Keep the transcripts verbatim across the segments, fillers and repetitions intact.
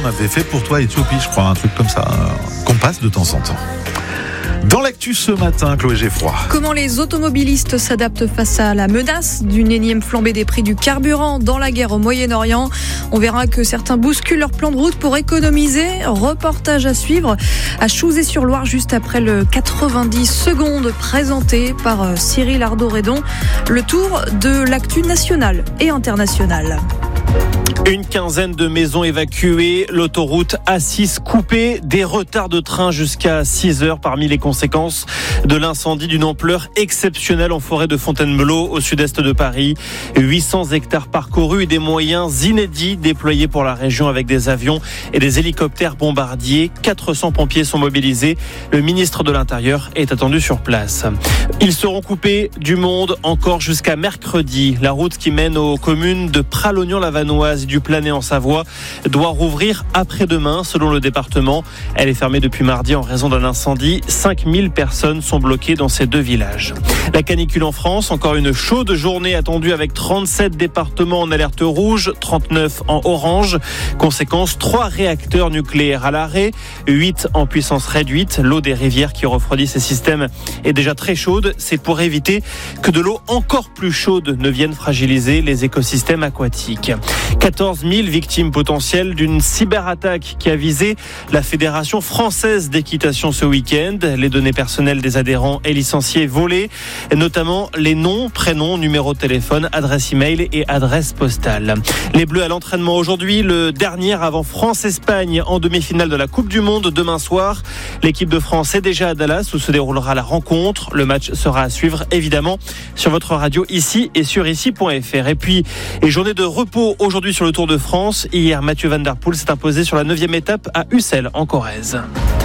Instagram avait fait pour toi Éthiopie, je crois, un truc comme ça, qu'on passe de temps en temps. Dans l'actu ce matin, Chloé Geffroy. Comment les automobilistes s'adaptent face à la menace d'une énième flambée des prix du carburant dans la guerre au Moyen-Orient. On verra que certains bousculent leur plan de route pour économiser. Reportage à suivre à Chouzé-sur-Loire juste après le quatre-vingt-dix secondes présenté par Cyril Ardo-Redon. Le tour de l'actu nationale et internationale. Une quinzaine de maisons évacuées, l'autoroute A six coupée, des retards de train jusqu'à six heures parmi les conséquences de l'incendie d'une ampleur exceptionnelle en forêt de Fontainebleau au sud-est de Paris. huit cents hectares parcourus et des moyens inédits déployés pour la région avec des avions et des hélicoptères bombardiers. quatre cents pompiers sont mobilisés. Le ministre de l'Intérieur est attendu sur place. Ils seront coupés du monde encore jusqu'à mercredi. La route qui mène aux communes de Pralognan-la-Vanoise et du Planay en Savoie doit rouvrir après-demain selon le département. Elle est fermée depuis mardi en raison d'un incendie. cinq mille personnes sont bloquées dans ces deux villages. La canicule en France, encore une chaude journée attendue avec trente-sept départements en alerte rouge, trente-neuf en orange. Conséquence, trois réacteurs nucléaires à l'arrêt, huit en puissance réduite. L'eau des rivières qui refroidit ces systèmes est déjà très chaude. C'est pour éviter que de l'eau encore plus chaude ne vienne fragiliser les écosystèmes aquatiques. quatorze mille victimes potentielles d'une cyberattaque qui a visé la Fédération française d'équitation ce week-end. Les données personnelles des adhérents et licenciés volées, notamment les noms, prénoms, numéros de téléphone, adresse email et adresse postale. Les Bleus à l'entraînement aujourd'hui, le dernier avant France-Espagne en demi-finale de la Coupe du Monde demain soir. L'équipe de France est déjà à Dallas où se déroulera la rencontre. Le match sera à suivre évidemment sur votre radio ici et sur ici point f r. Et puis, et journée de repos aujourd'hui sur le Tour de France. Hier, Mathieu Van Der Poel s'est imposé sur la neuvième étape à Ussel en Corrèze.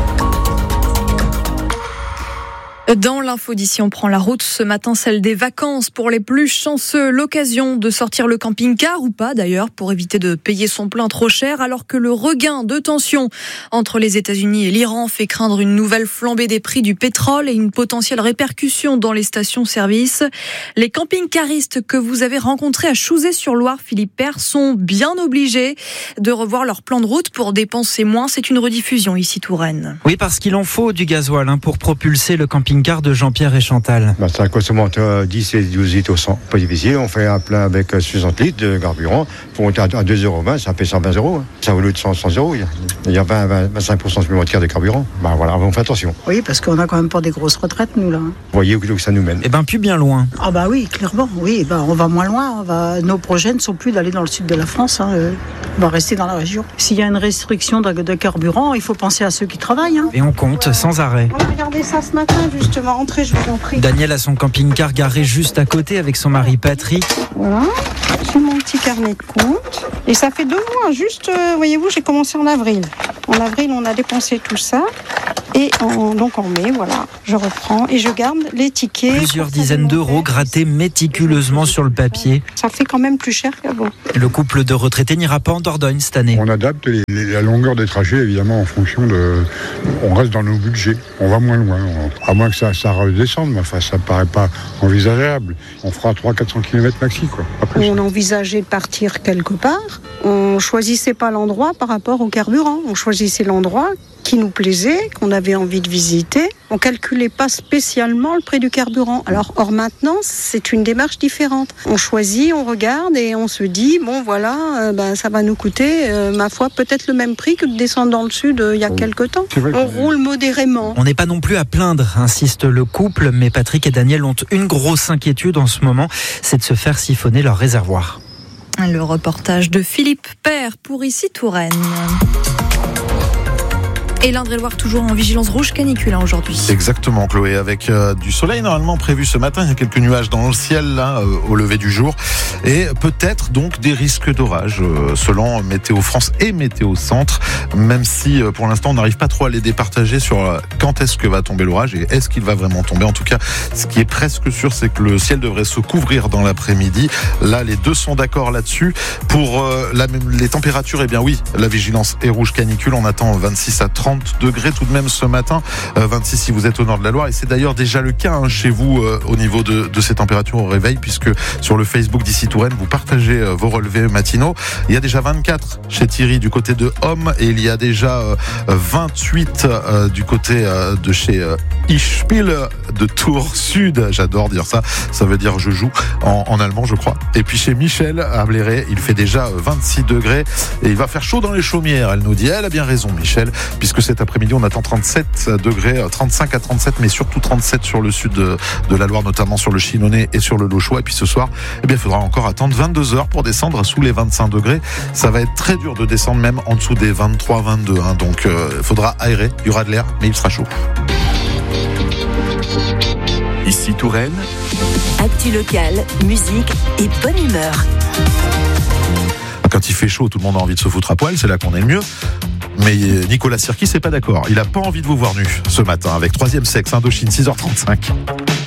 Dans l'info d'ici, on prend la route ce matin, celle des vacances pour les plus chanceux. L'occasion de sortir le camping-car ou pas d'ailleurs pour éviter de payer son plein trop cher alors que le regain de tension entre les États-Unis et l'Iran fait craindre une nouvelle flambée des prix du pétrole et une potentielle répercussion dans les stations-service. Les camping-caristes que vous avez rencontrés à Chouzé-sur-Loire, Philippe Père, sont bien obligés de revoir leur plan de route pour dépenser moins. C'est une rediffusion ici Touraine. Oui, parce qu'il en faut du gasoil hein, pour propulser le camping car de Jean-Pierre et Chantal. Bah, ça consomme entre dix et douze litres au cent. Pas difficile, on fait un plein avec soixante litres de carburant. Pour monter à deux euros vingt, ça fait cent vingt euros. Hein. Ça vaut le de cent euros. Il y a vingt à vingt-cinq pour cent supplémentaires de carburant. Bah voilà, on fait attention. Oui, parce qu'on a quand même pas des grosses retraites, nous, là. Vous voyez où ça nous mène. Eh ben, plus bien loin. Ah bah oui, clairement. Oui, bah, on va moins loin. On va... Nos projets ne sont plus d'aller dans le sud de la France. Hein. On va rester dans la région. S'il y a une restriction de, de carburant, il faut penser à ceux qui travaillent. Hein. Et on compte ouais. sans arrêt. On a regardé ça ce matin, justement. Entrez, je vous en prie. Daniel a son camping-car garé juste à côté avec son mari Patrick. Voilà, j'ai mon petit carnet de compte. Et ça fait deux mois, juste, euh, voyez-vous, j'ai commencé en avril. En avril, on a dépensé tout ça. Et en, donc en mai, voilà, je reprends et je garde les tickets. Plusieurs dizaines d'euros grattés méticuleusement sur le papier. Ça fait quand même plus cher qu'avant. Le couple de retraités n'ira pas en Dordogne cette année. On adapte les, les, la longueur des trajets, évidemment, en fonction de... On reste dans nos budgets. On va moins loin. On, à moins que ça, ça redescende, mais enfin, ça ne paraît pas envisageable. On fera trois cents à quatre cents kilomètres maxi, quoi. On envisageait de partir quelque part. On ne choisissait pas l'endroit par rapport au carburant. On choisissait l'endroit qui nous plaisait, qu'on avait envie de visiter. On ne calculait pas spécialement le prix du carburant. Alors, hors maintenant, c'est une démarche différente. On choisit, on regarde et on se dit, bon voilà, euh, ben, ça va nous coûter, euh, ma foi, peut-être le même prix que de descendre dans le sud euh, il y a quelque temps. On roule modérément. On n'est pas non plus à plaindre, insiste le couple, mais Patrick et Daniel ont une grosse inquiétude en ce moment, c'est de se faire siphonner leur réservoir. Le reportage de Philippe Père pour ici Touraine. Et l'Indre-et-Loire toujours en vigilance rouge canicule hein, aujourd'hui. Exactement Chloé, avec euh, du soleil normalement prévu ce matin. Il y a quelques nuages dans le ciel là, euh, au lever du jour. Et peut-être donc des risques d'orage euh, selon Météo France et Météo Centre. Même si euh, pour l'instant on n'arrive pas trop à les départager sur euh, quand est-ce que va tomber l'orage et est-ce qu'il va vraiment tomber. En tout cas, ce qui est presque sûr, c'est que le ciel devrait se couvrir dans l'après-midi. Là, les deux sont d'accord là-dessus. Pour euh, la, les températures, eh bien oui, la vigilance est rouge canicule. On attend vingt-six à trente trente degrés tout de même ce matin, euh, vingt-six si vous êtes au nord de la Loire, et c'est d'ailleurs déjà le cas hein, chez vous euh, au niveau de, de ces températures au réveil, puisque sur le Facebook d'ici Touraine, vous partagez euh, vos relevés matinaux. Il y a déjà vingt-quatre chez Thierry du côté de Homme, et il y a déjà euh, vingt-huit euh, du côté euh, de chez euh, Ischpil de Tours Sud. J'adore dire ça, ça veut dire je joue en, en allemand je crois. Et puis chez Michel à Bléré, il fait déjà vingt-six degrés et il va faire chaud dans les chaumières. Elle nous dit, elle a bien raison Michel, puisque cet après-midi on attend trente-sept degrés, trente-cinq à trente-sept, mais surtout trente-sept sur le sud de, de la Loire, notamment sur le Chinonais et sur le Lochois. Et puis ce soir, eh bien, il faudra encore attendre vingt-deux heures pour descendre sous les vingt-cinq degrés. Ça va être très dur de descendre même en dessous des vingt-trois vingt-deux. Hein. Donc il euh, faudra aérer, il y aura de l'air, mais il sera chaud. Ici Touraine. Actu locale, musique et bonne humeur. Quand il fait chaud, tout le monde a envie de se foutre à poil, c'est là qu'on est le mieux. Mais Nicolas Sirkis n'est pas d'accord. Il n'a pas envie de vous voir nu ce matin avec Troisième Sexe, Indochine, six heures trente-cinq.